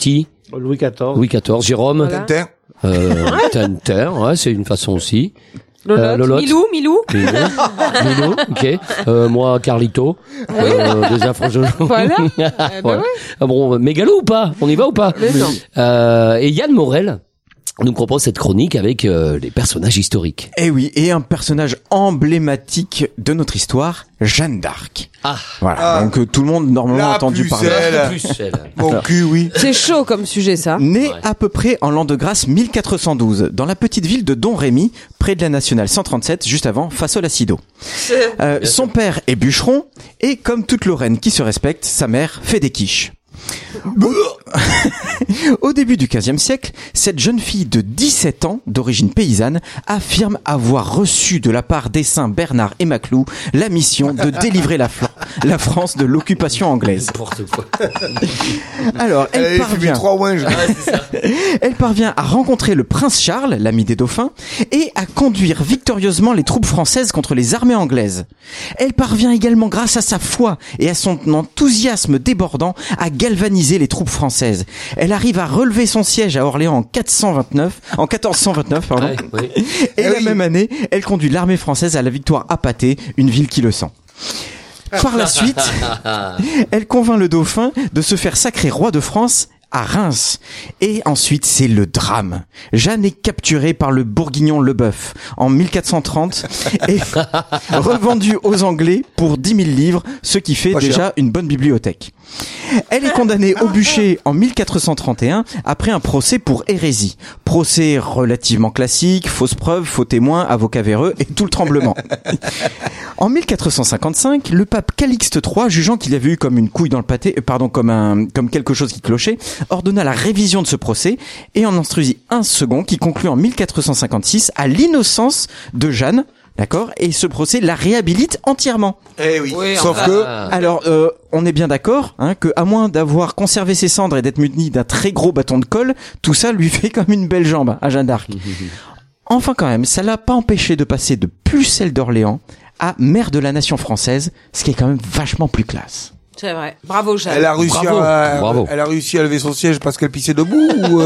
qui? Louis XIV. Louis XIV. Jérôme. Voilà. Tintin, ouais, c'est une façon aussi. Lolotte. Milou. Milou, ok. Moi, Carlito. Des affreux. Voilà. Voilà. Bon, mégalo ou pas? On y va ou pas? Et Yann Morel nous propose cette chronique avec les personnages historiques. Eh oui, et un personnage emblématique de notre histoire, Jeanne d'Arc. Voilà, donc tout le monde normalement a entendu parler. Mon cul, oui. C'est chaud comme sujet, ça. Né à peu près en l'an de grâce 1412, dans la petite ville de Domrémy, près de la nationale 137, juste avant Fasols-Acido. Son père est bûcheron, et comme toute Lorraine qui se respecte, sa mère fait des quiches. Au début du XVe siècle, cette jeune fille de 17 ans, d'origine paysanne, affirme avoir reçu de la part des saints Bernard et Maclou la mission de délivrer la France de l'occupation anglaise. Alors, elle parvient à rencontrer le prince Charles, l'ami des dauphins, et à conduire victorieusement les troupes françaises contre les armées anglaises. Elle parvient également, grâce à sa foi et à son enthousiasme débordant, à galvaniser les troupes françaises. Elle arrive à relever son siège à Orléans en 1429, pardon. Oui. Et la même année, elle conduit l'armée française à la victoire à Patay, une ville qui le sent. Par la suite, elle convainc le dauphin de se faire sacrer roi de France à Reims. Et ensuite, c'est le drame. Jeanne est capturée par le bourguignon Leboeuf en 1430 et revendue aux Anglais pour 10 000 livres, ce qui fait déjà une bonne bibliothèque. Elle est condamnée au bûcher en 1431 après un procès pour hérésie. Procès relativement classique, fausses preuves, faux témoins, avocats véreux et tout le tremblement. En 1455, le pape Calixte III, jugeant qu'il avait eu comme une couille dans le pâté, comme quelque chose qui clochait, ordonna la révision de ce procès et en instruisit un second qui conclut en 1456 à l'innocence de Jeanne. D'accord? Et ce procès la réhabilite entièrement. Eh oui. Sauf que... Alors, on est bien d'accord, que à moins d'avoir conservé ses cendres et d'être muni d'un très gros bâton de colle, tout ça lui fait comme une belle jambe à Jeanne d'Arc. Enfin quand même, ça l'a pas empêché de passer de pucelle d'Orléans à mère de la nation française, ce qui est quand même vachement plus classe. C'est vrai. Bravo, Jeanne. Elle a réussi Bravo. Elle a réussi à lever son siège parce qu'elle pissait debout ou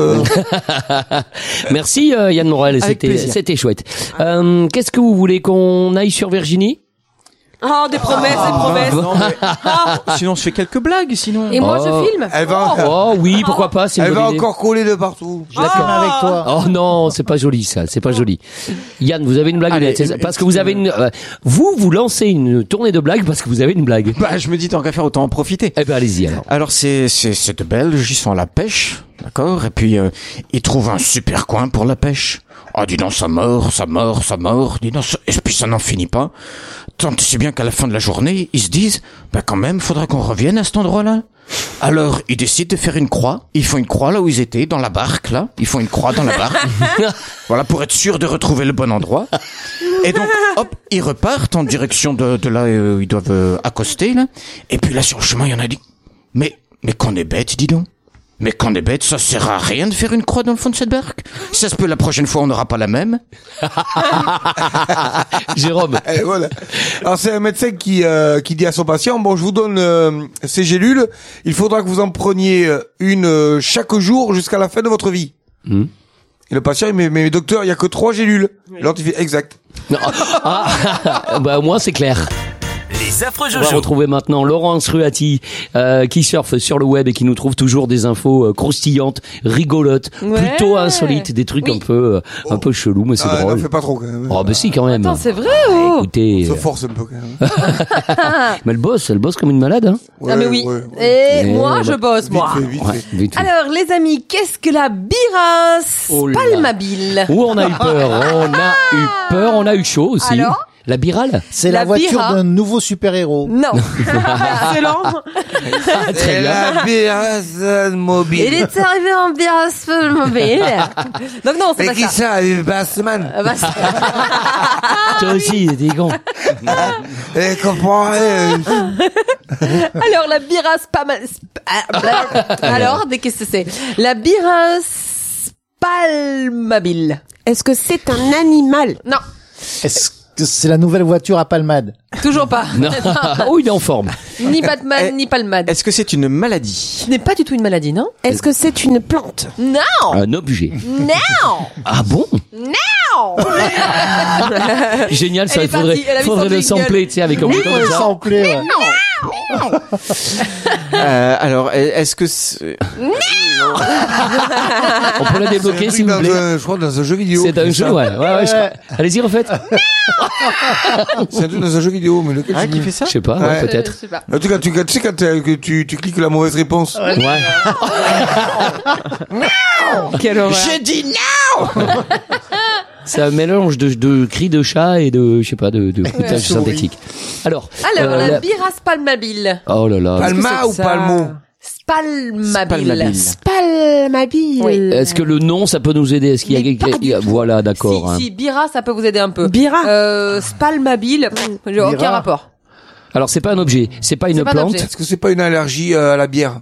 Merci Yann Morel, c'était chouette. Qu'est-ce que vous voulez qu'on aille sur Virginie? Oh, des promesses. Non, mais... Sinon, je fais quelques blagues, sinon. Et moi, je filme. elle va Oh oui, pourquoi pas, c'est une elle bonne va idée. encore coller de partout. Je suis d'accord avec toi. Oh non, c'est pas joli ça, c'est pas joli. Yann, vous avez une blague? Allez, parce que vous avez vous lancez une tournée de blagues parce que vous avez une blague. Bah, je me dis, tant qu'à faire, autant en profiter. Eh ben allez-y alors. Alors, c'est de Belges, ils sont à la pêche, d'accord? Et puis, ils trouvent un super coin pour la pêche. Oh, dis donc, ça mord, dis donc, et puis ça n'en finit pas. Tant c'est bien qu'à la fin de la journée, ils se disent, bah quand même, faudra qu'on revienne à cet endroit-là. Alors, ils décident de faire une croix. Ils font une croix là où ils étaient, dans la barque, là. Ils font une croix dans la barque. Voilà, pour être sûr de retrouver le bon endroit. Et donc, hop, ils repartent en direction de là où ils doivent accoster, là. Et puis là, sur le chemin, il y en a dit, mais qu'on est bête, dis donc. Mais qu'on est bête, ça sert à rien de faire une croix dans le fond de cette barque. Ça se peut, la prochaine fois, on n'aura pas la même. Jérôme. Et voilà. Alors c'est un médecin qui dit à son patient, bon, je vous donne ces gélules, il faudra que vous en preniez une chaque jour jusqu'à la fin de votre vie. Et le patient, il mais docteur, il y a que 3 gélules. L'autre, il fait exact. Bah au moins c'est clair. Les affreux On va Jojo. retrouver maintenant Laurence Ruati qui surfe sur le web et qui nous trouve toujours des infos croustillantes, rigolotes, plutôt insolites, des trucs un peu chelous, mais c'est drôle. Non, fais pas trop quand même. Oh bah si quand même. Attends, c'est vrai, oh. Écoutez, On se force un peu quand même. mais elle bosse comme une malade. Hein. Ah mais oui. Ouais. Et Mais moi, bah, je bosse, moi. Vite fait. Vite fait. Alors, les amis, qu'est-ce que la birasse Oh là. palmabile? Où on a eu peur, on a eu chaud aussi. Alors la birale. C'est La la voiture Bira. d'un nouveau super-héros. Non. Excellent. Très bien. La birasse mobile. Il est arrivé en birasse palmabile. Donc non, c'est Mais pas qui ça. ça, Bassman? Ah bah, Toi aussi, t'es con. Eh, comprends, alors, la birasse alors, qu'est-ce que c'est? La birasse palmabile. Est-ce que c'est un animal? Non. Est-ce que c'est la nouvelle voiture à palmade? Toujours pas. Non. Oh, il est en forme. Ni Batman, ni palmade. Est-ce que c'est une maladie? Ce n'est pas du tout une maladie, non? Est-ce que c'est une plante? Non! Un objet. Non! Ah bon? Non! Génial, ça, Elle est il faudrait, partie, elle a mis faudrait son le jingle. sampler, tu sais, avec un bouton comme ça. Samplé, ouais. Alors, est-ce que c'est... On peut la débloquer, s'il vous plaît. Je crois dans un jeu vidéo. C'est un jeu, ouais. Ouais, je crois. Allez-y, refaites. C'est un truc dans un jeu vidéo, mais lequel Ah, qui fait ça? Je sais pas, Ouais. peut-être. Je sais pas. En tout cas, tu sais quand tu cliques la mauvaise réponse. Ouais. Quelle horreur. J'ai dit non! C'est un mélange de cris de chat et de, je sais pas, de bruitage synthétique. Alors. Alors, la la- Bira Spalmabile. Oh là là. Palma ou ça Palmo? Spalmabile. Spalmabile. Oui. Est-ce que le nom, ça peut nous aider? Est-ce qu'il y a Mais pas quelque... du tout. Voilà, d'accord. hein. Si, Bira, ça peut vous aider un peu. Bira. Spalmabile, j'ai aucun Bira. rapport. Alors, c'est pas un objet, c'est pas une C'est pas un plante, objet. Est-ce que c'est pas une allergie à la bière?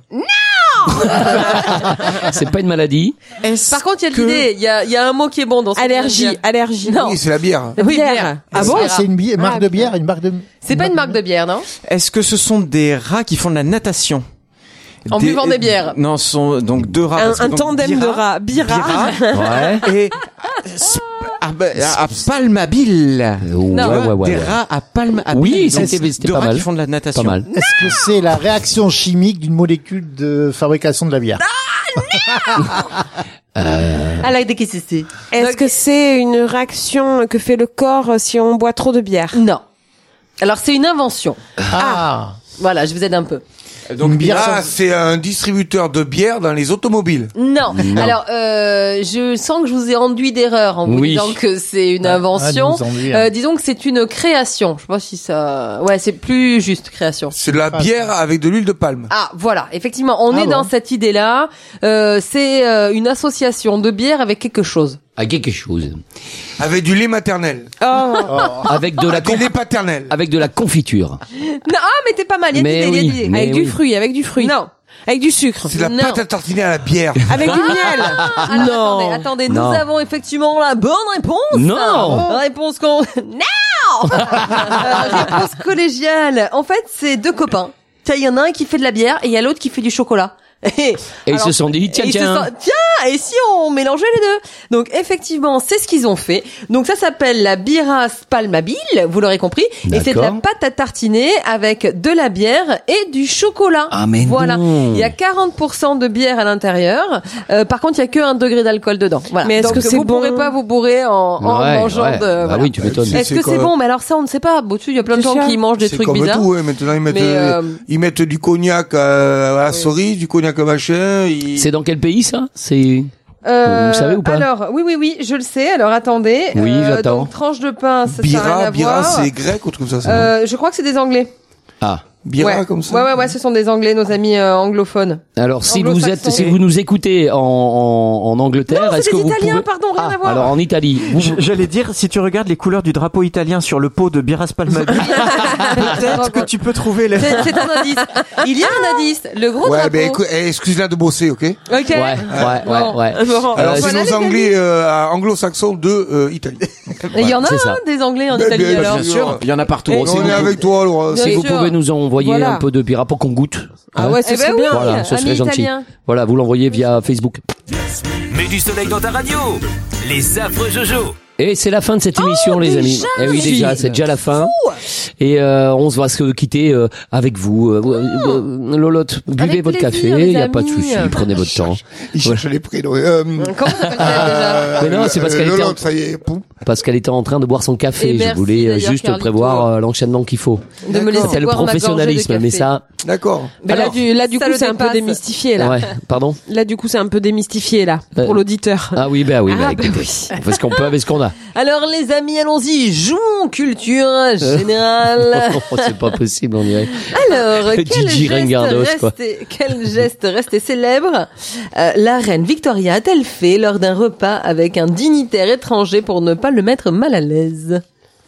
c'est pas une maladie. Par contre, il y a de l'idée. Il y a un mot qui est bon dans ce Allergie. Allergie. Non. Oui, c'est la bière. Oui, Bière. bière. Ah bon? C'est une marque de bière, une marque de... C'est pas une marque de bière, non? Est-ce que ce sont des rats qui font de la natation? En buvant des bières. Non, ce sont donc deux rats. parce que Un donc tandem de rats. Bira. Ouais. Et à Palmabile. Ouais. Des rats à Palmabile. Oui, Donc, c'était deux pas rats mal. qui font de la natation. Pas mal. Est-ce que c'est la réaction chimique d'une molécule de fabrication de la bière? Elle a été qui c'est? Est-ce que c'est une réaction que fait le corps si on boit trop de bière? Non. Alors, c'est une invention. Ah. Voilà, je vous aide un peu. Donc, Une bière Ah, c'est un distributeur de bière dans les automobiles. Non. Alors, je sens que je vous ai enduit d'erreur en vous Oui. disant que c'est une invention. nous enduire. Disons que c'est une création. Je sais pas si ça... Ouais, c'est plus juste création. C'est de la bière avec de l'huile de palme. Ah, voilà. Effectivement, on Ah est bon. dans cette idée-là. C'est une association de bière avec quelque chose. À quelque chose. Avec du lait maternel. Oh. Avec de la Du lait paternel. avec de la confiture. Non, ah, mais t'es pas mal. Il y a Mais d'idées, il y a oui, d'idées. mais Avec oui. du fruit, avec du fruit. Non. Avec du sucre. C'est de la Non. pâte à tartiner à la bière. Avec du miel. Alors, Non. attendez, Non. nous avons effectivement la bonne réponse. Non. Réponse qu'on... Non. Réponse collégiale. En fait, c'est deux copains. Tiens, il y en a un qui fait de la bière et il y a l'autre qui fait du chocolat. Et ils se sont dit, tiens, et ils se tiens. sont- tiens, et si on mélangeait les deux? Donc, effectivement, c'est ce qu'ils ont fait. Donc, ça s'appelle la Bira Spalmabile, vous l'aurez compris. Et c'est de la D'accord. pâte à tartiner avec de la bière et du chocolat. Ah, mais voilà. non. Il y a 40% de bière à l'intérieur. Par contre, il y a que 1 degré d'alcool dedans. Voilà. Mais est-ce Donc, que c'est vous bon pourrez pas vous bourrer en Ouais, mangeant ouais. de, Bah voilà. oui, tu m'étonnes. Est-ce que C'est c'est comme- bon? Mais alors ça, on ne sait pas. Bon, tu sais, il y a plein de C'est gens sûr. qui mangent des C'est trucs comme bizarres. tout, ouais. Maintenant, ils mettent du cognac à la cerise, du cognac à machin. C'est dans quel pays ça? C'est vous savez ou pas? Alors, oui, je le sais. Alors, attendez. Oui, j'attends. Donc, tranche de pain, ça n'a rien à Bira, voir. c'est grec ou truc comme ça. ça Je crois que c'est des Anglais. Ah. Bira ouais. comme ça. Ouais, ce sont des Anglais, nos amis anglophones. Alors si vous Anglo-saxon. si vous nous écoutez en Angleterre, Non, c'est est-ce que des vous Italiens, pouvez pardon, rien à voir. Alors en Italie, J'allais dire, si tu regardes les couleurs du drapeau italien sur le pot de Bira Spalmabile, peut-être que tu peux trouver les... C'est un indice. Il y a un indice. Le gros Ouais, drapeau. ben écoute, excuse-la de bosser, ok? Ok. ouais. Bon. Alors c'est voilà nos les Anglais anglo-saxons de Italie. Et il y en a c'est ça. des Anglais en Ben, Italie bien alors. sûr. Il y en a partout. Et- On est avec toi, Laura. Bien Si vous sûr. pouvez nous envoyer Voilà. un peu de Bira pour qu'on goûte. Ah ouais, ce Eh ben serait oui, bien. Voilà, ce serait amis gentil. italiens. Voilà, vous l'envoyez via Facebook. Mets du soleil dans ta radio. Les affreux Jojo. Et c'est la fin de cette émission, les amis. Eh oui, déjà, c'est déjà la fin. Et on se va se quitter avec vous. Lolotte, buvez Avec votre plaisir, café, les il n'y a pas de amis. souci, prenez votre temps. Il cherche les prénoms. Comment ça s'appelle déjà? Mais non, c'est parce qu'elle était en- l'autre, ça y est. Poum. Parce qu'elle était en train de boire son café. Et Je merci, voulais d'ailleurs, juste Carlito. prévoir l'enchaînement qu'il faut. De me laisser C'est le boire ma gorgée de professionnalisme, mais café. ça... D'accord. Mais Alors, là, du ça coup, le c'est un peu dépasse. démystifié, là. Ouais, pardon. Là, du coup, c'est un peu démystifié, là, pour l'auditeur. Ah oui, bah Ah, écoutez, on fait ce qu'on peut avec ce qu'on a. Alors les amis, allons-y, jouons culture générale. C'est pas possible, on dirait. Alors, Gigi Rengardos, quoi. quel geste resté célèbre la reine Victoria a-t-elle fait lors d'un repas avec un dignitaire étranger pour ne pas le mettre mal à l'aise?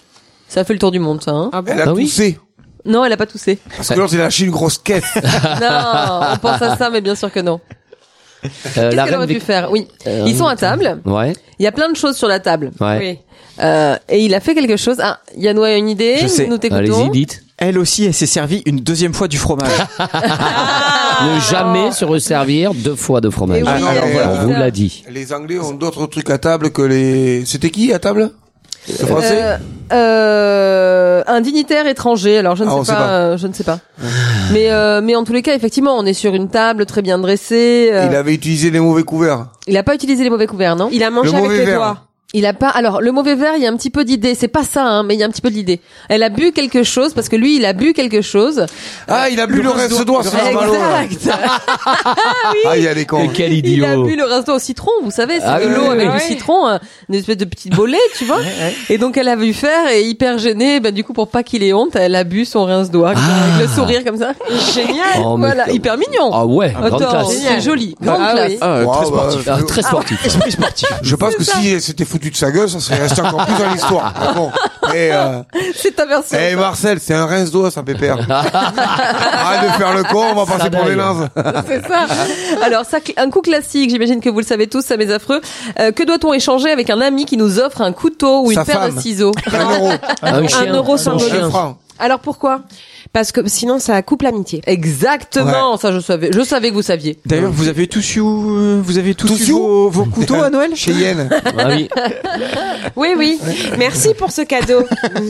Ça fait le tour du monde, ça, hein? Elle a Ah oui. toussé. Non, elle a pas toussé. Parce que l'autre, il a lâché une grosse caisse. Non, on pense à ça, mais bien sûr que non. Qu'est-ce La qu'elle aurait reine pu faire? Oui. Ils sont à table. Ouais. Il y a plein de choses sur la table. Ouais. Oui. Et il a fait quelque chose. Ah, Yannou a une idée. Je sais. Nous t'écoutons. Allez-y, dites. Elle aussi, elle s'est servie une deuxième fois du fromage. Ne jamais se resservir 2 fois de fromage. Et oui, On vous l'a dit. Les Anglais ont d'autres trucs à table que les... C'était qui à table? Le Français? Un dignitaire étranger. Alors je ne sais pas. Je ne sais pas. Mais en tous les cas, effectivement, on est sur une table très bien dressée. Il avait utilisé les mauvais couverts. Il a pas utilisé les mauvais couverts, non? Il a mangé Le avec mauvais les verre. doigts. Il a pas. Alors le mauvais verre, il y a un petit peu d'idée. C'est pas ça, hein, mais il y a un petit peu d'idée. Elle a bu quelque chose parce que lui, il a bu quelque chose. Ah, il a bu le reste-doigt sur la ballon. Exact. Ah, il y a des cons. Quel Il a idiot. bu le reste au citron, vous savez, c'est Ah de oui, l'eau oui, avec oui. du citron, une espèce de petite bolée, tu vois. Et donc elle a vu faire et hyper gênée, ben du coup pour pas qu'il ait honte, elle a bu son rince-doigt avec le sourire comme ça. Génial. Oh, mais Voilà, comme- hyper mignon. Ah ouais, grande Attends, classe. c'est joli, grande Ah classe. oui. Wow, Très sportif. bah, Très sportif. Esprit sportif. Je pense que si elle s'était foutue de sa gueule, ça serait resté encore plus dans l'histoire. Bon. Et C'est ta version. Marcel, c'est un rince-doigt, ça pépère. Arrête de faire le con, on va passer pour des nazes. C'est ça. Alors, ça, un coup classique, j'imagine que vous le savez tous, ça m'est affreux. Que doit-on échanger avec un ami qui nous offre un couteau ou une Sa paire femme. de ciseaux? 1 €. Un chien. euro Un symbolique. chien. 1 franc. Alors pourquoi? Parce que sinon, ça coupe l'amitié. Exactement, ça je savais que vous saviez. D'ailleurs, vous avez tous eu, Tous eu vos couteaux à Noël? Chez Yen. Ah oui. Oui, oui. Merci pour ce cadeau.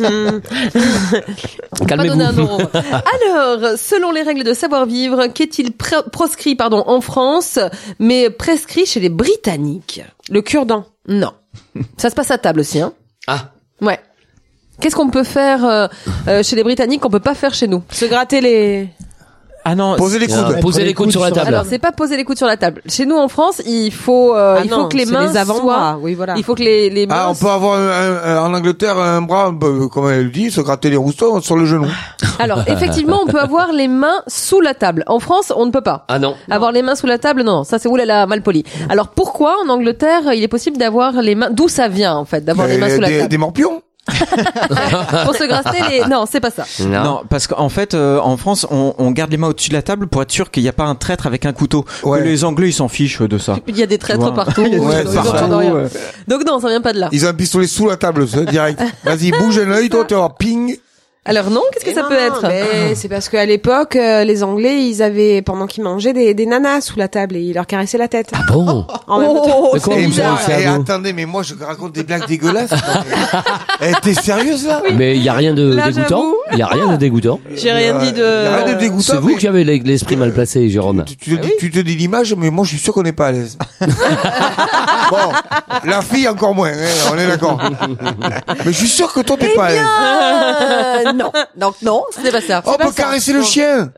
Pas donner un Calmez-vous. euro. Alors, selon les règles de savoir-vivre, qu'est-il proscrit, en France, mais prescrit chez les Britanniques? Le cure-dent. Non. Ça se passe à table aussi, hein? Ah. Ouais. Qu'est-ce qu'on peut faire chez les Britanniques qu'on peut pas faire chez nous? Se gratter les... Ah non. Posez les coudes. Posez les coudes sur la table. Alors, c'est pas poser les coudes sur la table. Chez nous, en France, il faut que les mains les avant-bras. soient... Oui, voilà. Il faut que les mains... Ah, on peut avoir en Angleterre un bras, comme elle dit, se gratter les roustons sur le genou. Alors, effectivement, on peut avoir les mains sous la table. En France, on ne peut pas. Ah non. Avoir les mains sous la table, non, ça c'est oulala, mal poli. Alors pourquoi en Angleterre il est possible d'avoir les mains, d'où ça vient en fait, d'avoir les mains sous la table? Des morpions. Pour se gratter les, non, c'est pas ça. Non, parce qu'en fait, en France, on garde les mains au-dessus de la table pour être sûr qu'il n'y a pas un traître avec un couteau. Ouais. Que les Anglais, ils s'en fichent de ça. Il y a des traîtres Ouais. partout. Il y a des Ouais, ils traîtres entendent partout, rien. Donc non, ça vient pas de là. Ils ont un pistolet sous la table, ça, direct. Vas-y, bouge un œil, toi, tu vas ping. Alors non, qu'est-ce que ça peut être? Mais c'est parce qu'à l'époque, les Anglais, ils avaient, pendant qu'ils mangeaient, des nanas sous la table et ils leur caressaient la tête. Ah bon? En même temps. Oh, Mais comment c'est vous bizarre. savez ça, vous Attendez, mais moi, je raconte des blagues dégueulasses. T'es sérieuse, là? Mais il y a rien de Là, dégoûtant. j'avoue. Il y a rien de dégoûtant. J'ai rien dit Y a rien de de... dégoûtant. C'est vous mais qui avez l'esprit mal placé, Jérôme. Tu te dis l'image, mais moi, je suis sûr qu'on n'est pas à l'aise. Bon, la fille, encore moins, hein, on est d'accord. Mais je suis sûr que toi, t'es pas à l'aise. non. Donc non, c'était pas ça. On peut caresser le chien.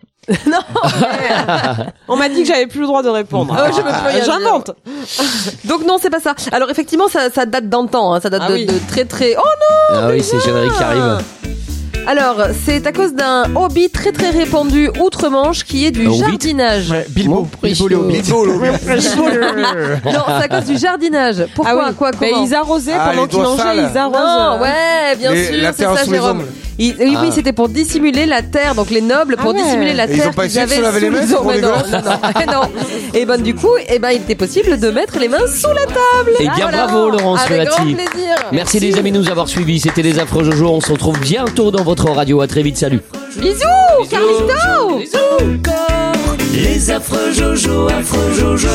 On m'a dit que j'avais plus le droit de répondre. Oh, je peux pas y aller. J'invente. Donc non, c'est pas ça. Alors effectivement, ça date d'antan, hein. Ça date Ah de, oui. de très très... Oh non! Ah oui, c'est le générique qui arrive. Alors, c'est à cause d'un hobby très très répandu outre-Manche qui est du Un hobbit jardinage. Ouais, Bilbo. précieux. Bilbo le Hobbit. Non, c'est à cause du jardinage. Pourquoi? Quoi? Mais Comment? ils arrosaient Ah, pendant les qu'ils doigts mangeaient, sales. ils arrosent. Non, ouais, bien Les- sûr, la c'est terre ça, sous les Jérôme. ongles. Oui, Ah. c'était pour dissimuler la terre, donc les nobles, pour Ah ouais. dissimuler la Et ils terre ont pas qu'ils essayé de se avaient laver les sous mains, les c'est ongles. pour Mais non, non. Et ben du coup, il était possible de mettre les mains sous la table. Eh bien, bravo, Laurence Avec grand Relati. plaisir. Merci les amis de nous avoir suivis. C'était les Affreux Jojo. On se retrouve bientôt dans votre radio. À très vite. Salut. Bisous, Carlito. Les affreux Jojo, affreux Jojo.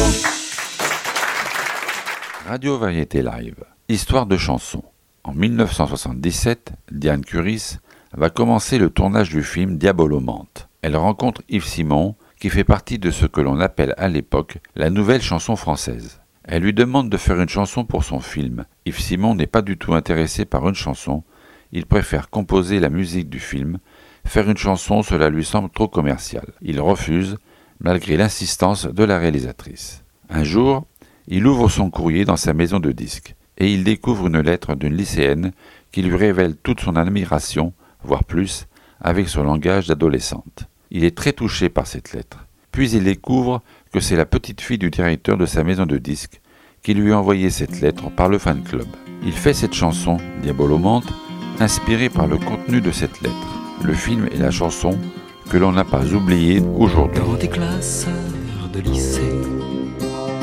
Radio Variété Live. Histoire de chanson. En 1977, Diane Curis va commencer le tournage du film Diabolomante. Elle rencontre Yves Simon, qui fait partie de ce que l'on appelle à l'époque la nouvelle chanson française. Elle lui demande de faire une chanson pour son film. Yves Simon n'est pas du tout intéressé par une chanson, il préfère composer la musique du film. Faire une chanson, cela lui semble trop commercial. Il refuse, malgré l'insistance de la réalisatrice. Un jour, il ouvre son courrier dans sa maison de disques, et il découvre une lettre d'une lycéenne qui lui révèle toute son admiration, voire plus, avec son langage d'adolescente. Il est très touché par cette lettre. Puis il découvre que c'est la petite fille du directeur de sa maison de disques qui lui a envoyé cette lettre par le fan club. Il fait cette chanson, Diabolomante, inspirée par le contenu de cette lettre. Le film et la chanson que l'on n'a pas oublié aujourd'hui. Dans tes classes de lycée,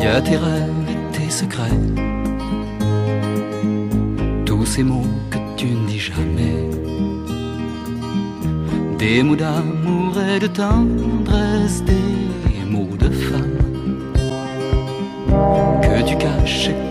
y a tes rêves et tes secrets, tous ces mots que tu ne dis jamais, des mots d'amour et de tendresse, des mots de femme que tu caches et